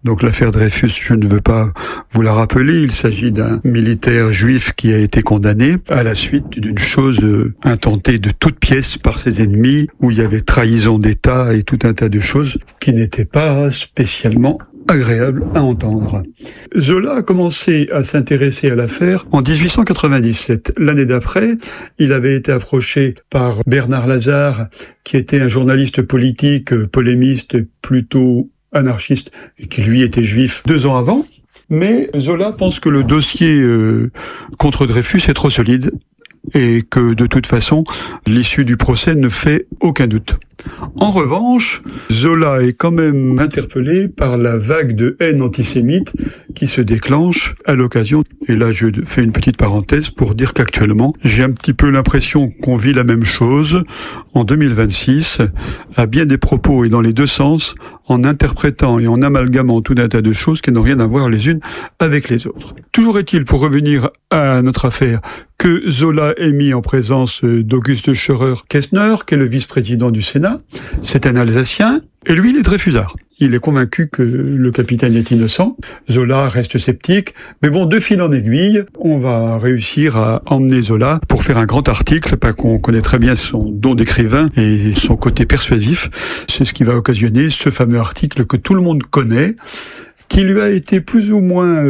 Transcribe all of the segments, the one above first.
Donc l'affaire Dreyfus, je ne veux pas vous la rappeler, il s'agit d'un militaire juif qui a été condamné à la suite d'une chose intentée de toutes pièces par ses ennemis, où il y avait trahison d'État et tout un tas de choses qui n'étaient pas spécialement agréable à entendre. Zola a commencé à s'intéresser à l'affaire en 1897. L'année d'après, il avait été approché par Bernard Lazare, qui était un journaliste politique, polémiste, plutôt anarchiste, et qui lui était juif 2 ans avant. Mais Zola pense que le dossier contre Dreyfus est trop solide et que de toute façon, l'issue du procès ne fait aucun doute. En revanche, Zola est quand même interpellé par la vague de haine antisémite qui se déclenche à l'occasion. Et là, je fais une petite parenthèse pour dire qu'actuellement, j'ai un petit peu l'impression qu'on vit la même chose en 2026, à bien des propos et dans les deux sens, en interprétant et en amalgamant tout un tas de choses qui n'ont rien à voir les unes avec les autres. Toujours est-il, pour revenir à notre affaire, que Zola est mis en présence d'Auguste Scheurer-Kestner, qui est le vice-président du Sénat. C'est un Alsacien, et lui, il est Dreyfusard. Il est convaincu que le capitaine est innocent. Zola reste sceptique. Mais bon, de fil en aiguille, on va réussir à emmener Zola pour faire un grand article, parce qu'on connaît très bien son don d'écrivain et son côté persuasif. C'est ce qui va occasionner ce fameux article que tout le monde connaît, qui lui a été plus ou moins...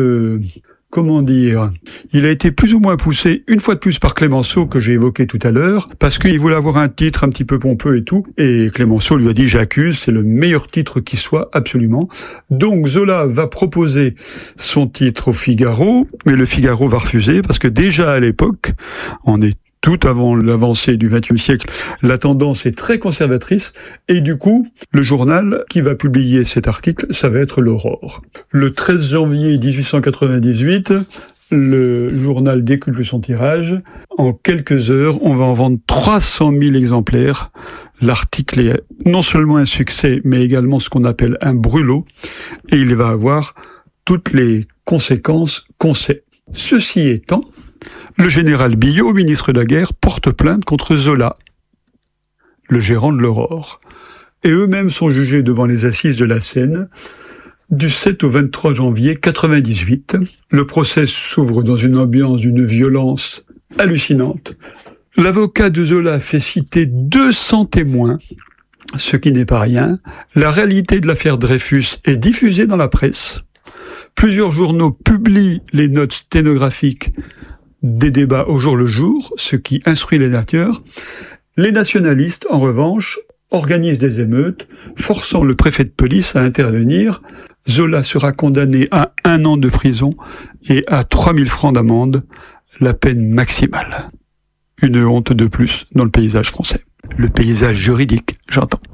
il a été plus ou moins poussé une fois de plus par Clémenceau, que j'ai évoqué tout à l'heure, parce qu'il voulait avoir un titre un petit peu pompeux et tout, et Clémenceau lui a dit « J'accuse, c'est le meilleur titre qui soit, absolument ». Donc Zola va proposer son titre au Figaro, mais le Figaro va refuser, parce que déjà à l'époque, on est tout avant l'avancée du XXe siècle, la tendance est très conservatrice, et du coup, le journal qui va publier cet article, ça va être l'Aurore. Le 13 janvier 1898, le journal décuple son tirage. En quelques heures, on va en vendre 300 000 exemplaires. L'article est non seulement un succès, mais également ce qu'on appelle un brûlot, et il va avoir toutes les conséquences qu'on sait. Ceci étant, le général Billot, ministre de la Guerre, porte plainte contre Zola, le gérant de l'Aurore. Et eux-mêmes sont jugés devant les assises de la Seine du 7 au 23 janvier 1998. Le procès s'ouvre dans une ambiance d'une violence hallucinante. L'avocat de Zola fait citer 200 témoins, ce qui n'est pas rien. La réalité de l'affaire Dreyfus est diffusée dans la presse. Plusieurs journaux publient les notes sténographiques des débats au jour le jour, ce qui instruit les lecteurs. Les nationalistes, en revanche, organisent des émeutes, forçant le préfet de police à intervenir. Zola sera condamné à 1 an de prison et à 3 000 francs d'amende, la peine maximale. Une honte de plus dans le paysage français. Le paysage juridique, j'entends.